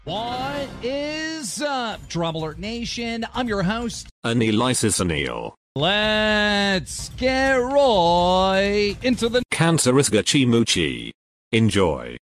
What is up, Drum Alert Nation? I'm your host, Anilisis Anil. Let's get right into the Cancerous Gachimuchi. Enjoy.